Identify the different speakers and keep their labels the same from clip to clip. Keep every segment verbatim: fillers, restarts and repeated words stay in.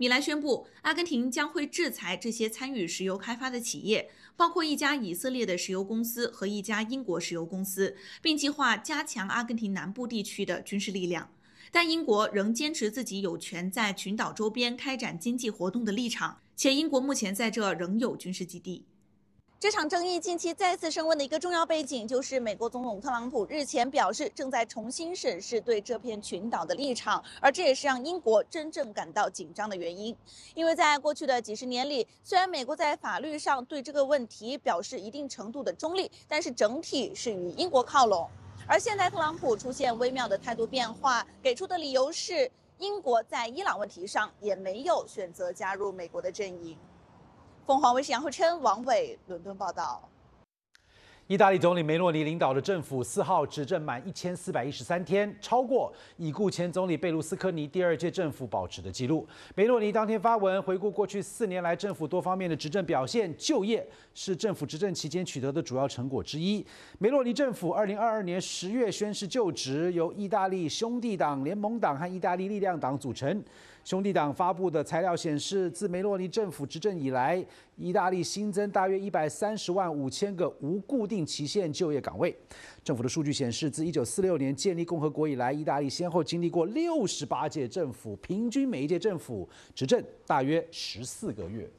Speaker 1: 米兰宣布，阿根廷将会制裁这些参与石油开发的企业，包括一家以色列的石油公司和一家英国石油公司，并计划加强阿根廷南部地区的军事力量。但英国仍坚持自己有权在群岛周边开展经济活动的立场，且英国目前在这仍有军事基地。
Speaker 2: 这场争议近期再次升温的一个重要背景，就是美国总统特朗普日前表示正在重新审视对这片群岛的立场，而这也是让英国真正感到紧张的原因。因为在过去的几十年里，虽然美国在法律上对这个问题表示一定程度的中立，但是整体是与英国靠拢。而现在特朗普出现微妙的态度变化，给出的理由是英国在伊朗问题上也没有选择加入美国的阵营。凤凰卫视杨慧琛、王伟伦敦报道。
Speaker 3: 意大利总理梅洛尼领导的政府四号执政满一千四百一十三天，超过已故前总理贝卢斯科尼第二届政府保持的纪录。梅洛尼当天发文回顾过去四年来政府多方面的执政表现，就业是政府执政期间取得的主要成果之一。梅洛尼政府二零二二年十月宣誓就职，由意大利兄弟党、联盟党和意大利力量党组成。兄弟党发布的材料显示，自梅洛尼政府执政以来，意大利新增大约一百三十万五千个无固定期限就业岗位。政府的数据显示，自一九四六年建立共和国以来，意大利先后经历过六十八届政府，平均每一届政府执政大约十四个月。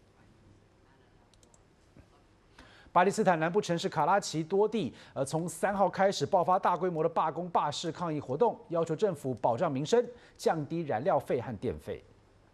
Speaker 3: 巴基斯坦南部城市卡拉奇多地，呃，从三号开始爆发大规模的罢工、罢市抗议活动，要求政府保障民生，降低燃料费和电费。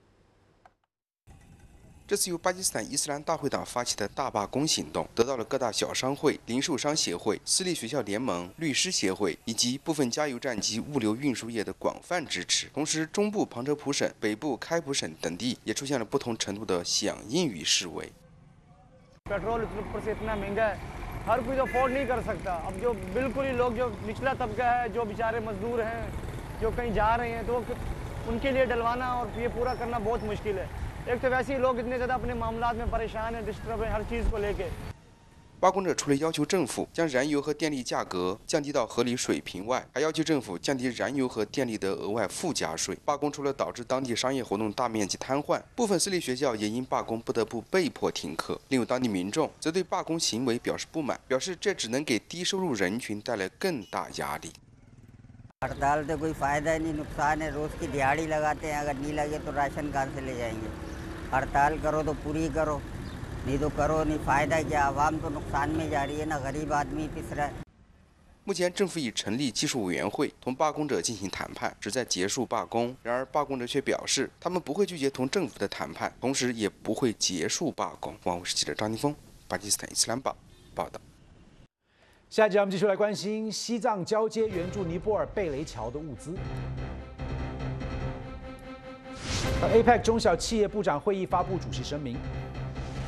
Speaker 4: 这次由巴基斯坦伊斯兰大会党发起的大罢工行动，得到了各大小商会、零售商协会、私立学校联盟、律师协会以及部分加油站及物流运输业的广泛支持。同时，中部旁遮普省、北部开普省等地也出现了不同程度的响应与示威。
Speaker 5: पेट्रोल ऊपर से इतना महंगा है हर कोई तो अफोर्ड नहीं कर सकता अब जो बिल्कुल ही लोग जो निचला तबका है जो बेचारे मजदूर हैं जो कहीं जा रहे हैं तो उनके लिए डलवाना और ये पूरा करना बहुत मुश्किल है एक तो वैसे ही लोग इतने ज़्यादा अपने मामलात में परेशान हैं डिस्टर्ब हैं हर चीज़ को लेके
Speaker 4: 罢工者除了要求政府将燃油和电力价格降低到合理水平外，还要求政府降低燃油和电力的额外附加税。罢工除了导致当地商业活动大面积瘫痪，部分私立学校也因罢工不得不被迫停课。另有当地民众则对罢工行为表示不满，表示这只能给低收入人群带来更大压力。
Speaker 6: हड़ताल से कोई फायदा नहीं नुकसान है रोज की दिहाड़ी लगाते हैं अगर नहीं लगे तो राशन कहाँ से ले जाएंगे हड़ताल करो तो पूरी करो नहीं तो करो नहीं फायदा क्या आवाम तो नुकसान में जा रही है ना गरीब आदमी पिस रहा है
Speaker 4: 目前，政府已成立技术委员会，同罢工者进行谈判，旨在结束罢工。然而，罢工者却表示，他们不会拒绝同政府的谈判，同时也不会结束罢工。万卫视记者张宁峰，巴基斯坦伊斯兰报报道。
Speaker 3: 下一集我们继续来关心西藏交接援助尼泊尔贝雷桥的物资。A P E C 中小企业部长会议发布主席声明。